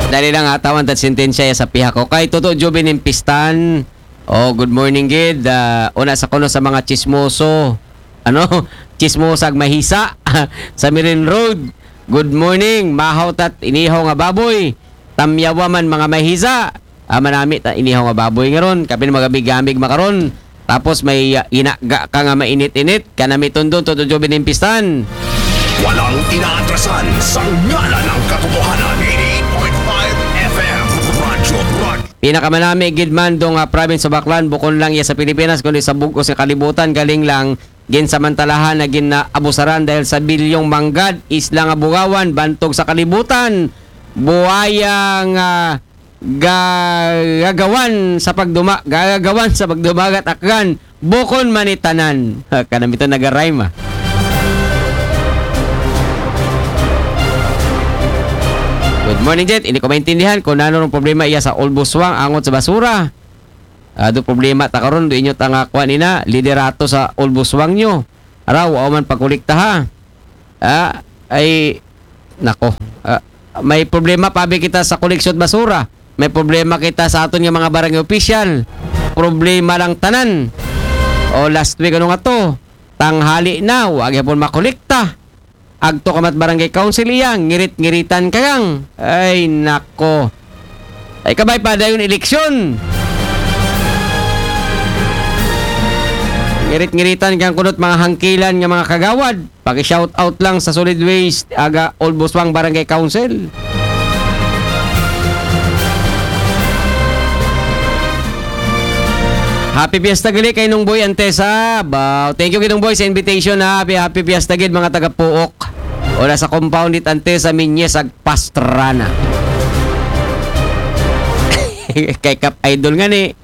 Dali lang atawan at sentensya ya sa piha ko. Kay Toto Jobin Impistan. Oh, good morning, gid. Una sa kuno sa mga chismoso. Ano? Chismosag mahisa sa Mirin Road. Good morning. Mahaw tat inihaw nga baboy. Tamyawa man mga mahisa. Manami ta inihaw nga baboy ngaron. Kapin magabig-gamig makaron. Tapos may inaga ka nga mainit-init. Kanami tundon Toto Jobin Impistan. Walang inaatrasan sa ngalan ng katotohanan. 88.5 FM Radyo Rock. Pinakamanami gidman dong province sa Baclan bukon lang iya sa Pilipinas kundi sa bugos sa kalibutan galing lang ginsamantalahan na ginaabusaran dahil sa bilyong manggad isla nga bugawan bantog sa kalibutan buhayang gagawan sa pagdumagat akgan bukon manitanan. Kanamito nagarayma. Good morning, Jet. Hindi ko maintindihan kung ano ng problema iya sa Olbuswang angot sa basura. Do problema ta karon do inyo tanga kuan ina liderato sa Olbuswang nyo. Araw o man pagkulikta ha. Ay nako. May problema pabi kita sa koleksyon basura. May problema kita sa aton nga mga barangay official. Problema lang tanan. O last week ano nga to? Tanghali na, wag yapon makolekta. Agto kamat barangay council iyang, ngirit-ngiritan kayang. Ay, nako. Ay, kabay pa dayon eleksyon. Ngirit-ngiritan kang kunot mga hangkilan nga mga kagawad. Paki-shout out lang sa Solid Waste, aga Olbuswang Barangay Council. Happy Fiesta gali kay Nung Boy Antesa. Thank you kay Nung Boy sa invitation ha. Happy Fiesta gid mga taga-Puok. Wala sa compound it Antesa Minyes ag Pastrana. Kay Kap Idol nga ni.